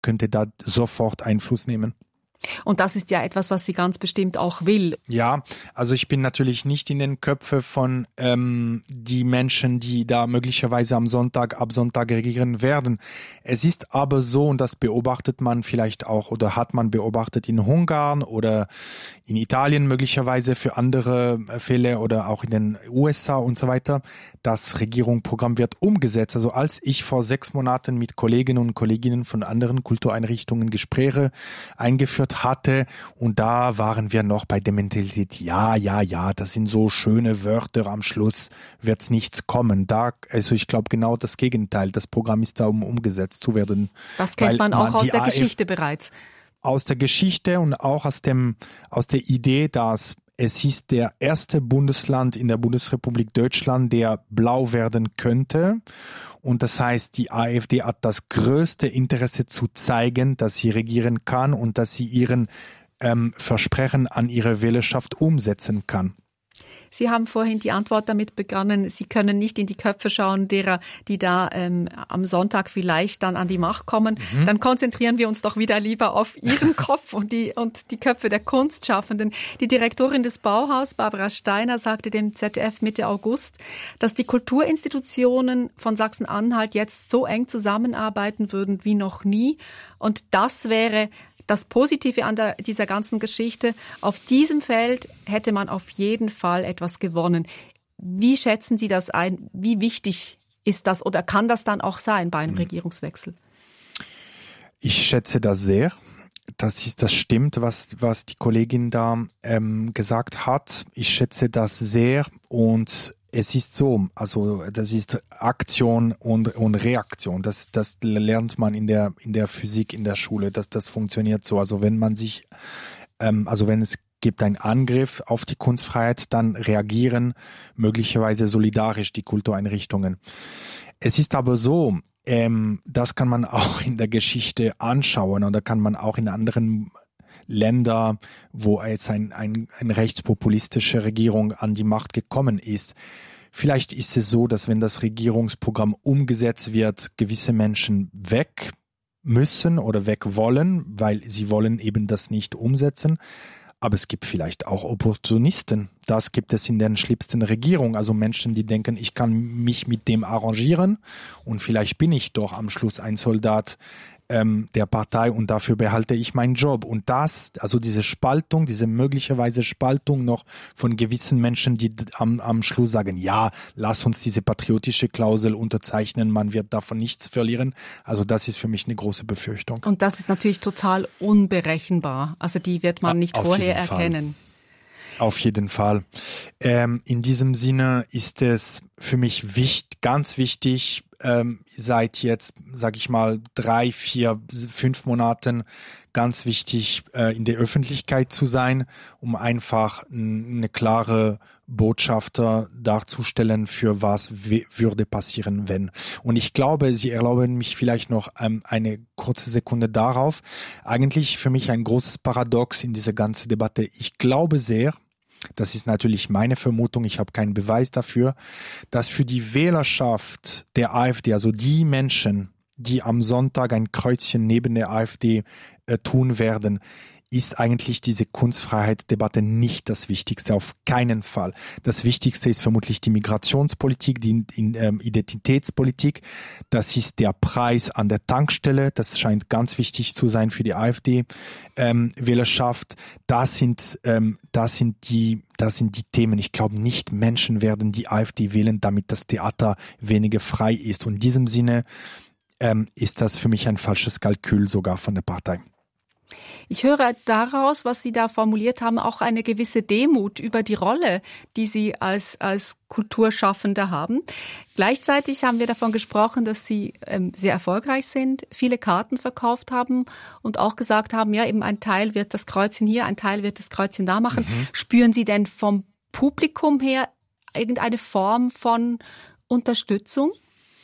könnte da sofort Einfluss nehmen. Und das ist ja etwas, was sie ganz bestimmt auch will. Ja, also ich bin natürlich nicht in den Köpfen von die Menschen, die da möglicherweise ab Sonntag regieren werden. Es ist aber so, und das beobachtet man vielleicht auch oder hat man beobachtet in Ungarn oder in Italien möglicherweise für andere Fälle oder auch in den USA und so weiter, das Regierungsprogramm wird umgesetzt. Also als ich vor 6 Monaten mit Kolleginnen und Kollegen von anderen Kultureinrichtungen Gespräche eingeführt hatte und da waren wir noch bei der Mentalität, ja, das sind so schöne Wörter, am Schluss wird's nichts kommen. Also ich glaube genau das Gegenteil, das Programm ist da, um umgesetzt zu werden. Das kennt man auch aus der Geschichte bereits. Aus der Geschichte und auch aus der Idee, dass es ist der erste Bundesland in der Bundesrepublik Deutschland, der blau werden könnte. Und das heißt, die AfD hat das größte Interesse zu zeigen, dass sie regieren kann und dass sie ihren Versprechen an ihre Wählerschaft umsetzen kann. Sie haben vorhin die Antwort damit begonnen, Sie können nicht in die Köpfe schauen derer, die da am Sonntag vielleicht dann an die Macht kommen. Dann konzentrieren wir uns doch wieder lieber auf Ihren Kopf und die Köpfe der Kunstschaffenden. Die Direktorin des Bauhaus, Barbara Steiner, sagte dem ZDF Mitte August, dass die Kulturinstitutionen von Sachsen-Anhalt jetzt so eng zusammenarbeiten würden wie noch nie. Und das wäre das Positive an dieser ganzen Geschichte. Auf diesem Feld hätte man auf jeden Fall etwas gewonnen. Wie schätzen Sie das ein? Wie wichtig ist das oder kann das dann auch sein bei einem Regierungswechsel? Ich schätze das sehr. Das stimmt, was die Kollegin da gesagt hat. Ich schätze das sehr und es ist so, also das ist Aktion und Reaktion. Das lernt man in der Physik in der Schule. Das funktioniert so. Also wenn wenn es gibt einen Angriff auf die Kunstfreiheit, dann reagieren möglicherweise solidarisch die Kultureinrichtungen. Es ist aber so, das kann man auch in der Geschichte anschauen oder kann man auch in anderen Länder, wo jetzt eine rechtspopulistische Regierung an die Macht gekommen ist. Vielleicht ist es so, dass wenn das Regierungsprogramm umgesetzt wird, gewisse Menschen weg müssen oder weg wollen, weil sie wollen eben das nicht umsetzen. Aber es gibt vielleicht auch Opportunisten. Das gibt es in den schlimmsten Regierungen. Also Menschen, die denken, ich kann mich mit dem arrangieren und vielleicht bin ich doch am Schluss ein Soldat der Partei und dafür behalte ich meinen Job. Und also diese Spaltung, diese möglicherweise Spaltung noch von gewissen Menschen, die am Schluss sagen, ja, lass uns diese patriotische Klausel unterzeichnen, man wird davon nichts verlieren. Also das ist für mich eine große Befürchtung. Und das ist natürlich total unberechenbar. Also die wird man nicht vorher erkennen. Auf jeden Fall. In diesem Sinne ist es für mich ganz wichtig, seit jetzt, sage ich mal, 3, 4, 5 Monaten ganz wichtig, in der Öffentlichkeit zu sein, um einfach eine klare Botschafter darzustellen, für was würde passieren, wenn. Und ich glaube, Sie erlauben mich vielleicht noch eine kurze Sekunde darauf. Eigentlich für mich ein großes Paradox in dieser ganzen Debatte. Ich glaube sehr, das ist natürlich meine Vermutung, ich habe keinen Beweis dafür, dass für die Wählerschaft der AfD, also die Menschen, die am Sonntag ein Kreuzchen neben der AfD tun werden, ist eigentlich diese Kunstfreiheit-Debatte nicht das Wichtigste, auf keinen Fall. Das Wichtigste ist vermutlich die Migrationspolitik, die Identitätspolitik. Das ist der Preis an der Tankstelle. Das scheint ganz wichtig zu sein für die AfD-Wählerschaft. Das sind die Themen. Ich glaube nicht, Menschen werden die AfD wählen, damit das Theater weniger frei ist. Und in diesem Sinne ist das für mich ein falsches Kalkül sogar von der Partei. Ich höre daraus, was Sie da formuliert haben, auch eine gewisse Demut über die Rolle, die Sie als Kulturschaffende haben. Gleichzeitig haben wir davon gesprochen, dass Sie sehr erfolgreich sind, viele Karten verkauft haben und auch gesagt haben, ja, eben ein Teil wird das Kreuzchen hier, ein Teil wird das Kreuzchen da machen. Spüren Sie denn vom Publikum her irgendeine Form von Unterstützung?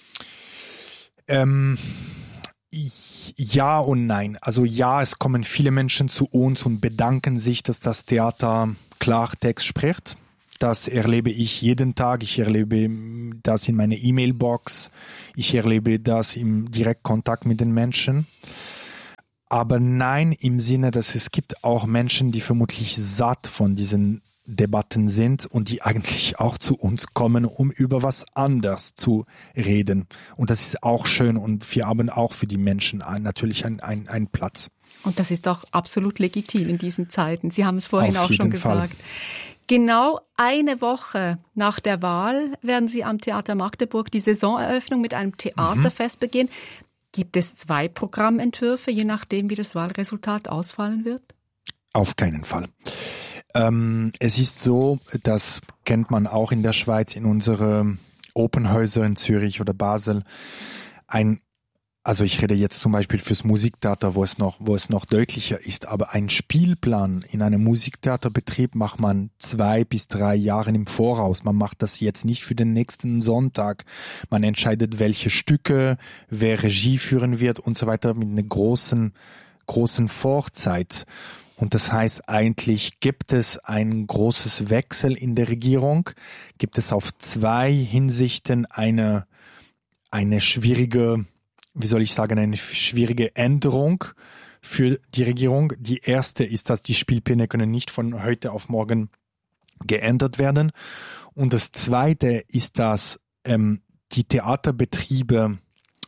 Ja und nein. Also ja, es kommen viele Menschen zu uns und bedanken sich, dass das Theater Klartext spricht. Das erlebe ich jeden Tag. Ich erlebe das in meiner E-Mail-Box. Ich erlebe das im Direktkontakt mit den Menschen. Aber nein, im Sinne, dass es gibt auch Menschen, die vermutlich satt von diesen Debatten sind und die eigentlich auch zu uns kommen, um über was anderes zu reden. Und das ist auch schön und wir haben auch für die Menschen natürlich einen Platz. Und das ist auch absolut legitim in diesen Zeiten. Sie haben es vorhin auch schon gesagt. Fall. Genau eine Woche nach der Wahl werden Sie am Theater Magdeburg die Saisoneröffnung mit einem Theaterfest begehen. Gibt es 2 Programmentwürfe, je nachdem, wie das Wahlresultat ausfallen wird? Auf keinen Fall. Es ist so, das kennt man auch in der Schweiz, in unsere Opernhäuser in Zürich oder Basel, also ich rede jetzt zum Beispiel fürs Musiktheater, wo es noch deutlicher ist, aber ein Spielplan in einem Musiktheaterbetrieb macht man 2 bis 3 Jahre im Voraus. Man macht das jetzt nicht für den nächsten Sonntag. Man entscheidet, welche Stücke, wer Regie führen wird und so weiter mit einer großen Vorzeit. Und das heißt, eigentlich gibt es ein großes Wechsel in der Regierung, gibt es auf 2 Hinsichten eine schwierige, eine schwierige Änderung für die Regierung. Die erste ist, dass die Spielpläne können nicht von heute auf morgen geändert werden. Und das zweite ist, dass die Theaterbetriebe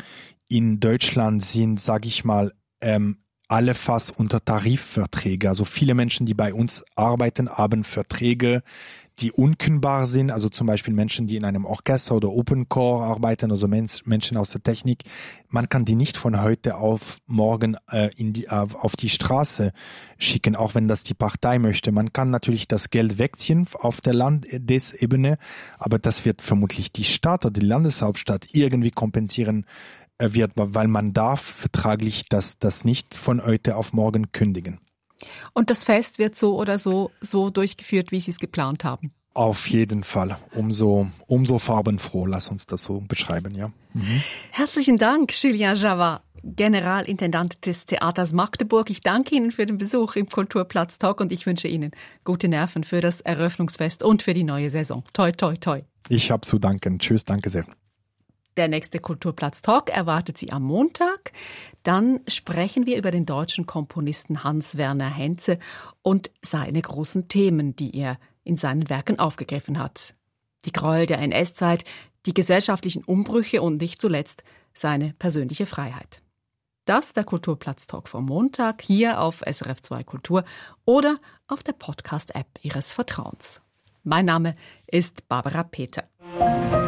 in Deutschland sind, sage ich mal, alle fast unter Tarifverträge. Also viele Menschen, die bei uns arbeiten, haben Verträge, die unkündbar sind. Also zum Beispiel Menschen, die in einem Orchester oder Open Chor arbeiten, also Menschen aus der Technik. Man kann die nicht von heute auf morgen auf die Straße schicken, auch wenn das die Partei möchte. Man kann natürlich das Geld wegziehen auf der Landesebene, aber das wird vermutlich die Stadt oder die Landeshauptstadt irgendwie kompensieren wird, weil man darf vertraglich das nicht von heute auf morgen kündigen. Und das Fest wird so oder so durchgeführt, wie Sie es geplant haben? Auf jeden Fall. Umso farbenfroh, lass uns das so beschreiben, ja. Mhm. Herzlichen Dank, Julien Javat, Generalintendant des Theaters Magdeburg. Ich danke Ihnen für den Besuch im Kulturplatz Talk und ich wünsche Ihnen gute Nerven für das Eröffnungsfest und für die neue Saison. Toi, toi, toi. Ich habe zu danken. Tschüss, danke sehr. Der nächste Kulturplatz Talk erwartet Sie am Montag. Dann sprechen wir über den deutschen Komponisten Hans-Werner Henze und seine großen Themen, die er in seinen Werken aufgegriffen hat. Die Gräuel der NS-Zeit, die gesellschaftlichen Umbrüche und nicht zuletzt seine persönliche Freiheit. Das der Kulturplatz Talk vom Montag hier auf SRF 2 Kultur oder auf der Podcast-App Ihres Vertrauens. Mein Name ist Barbara Peter.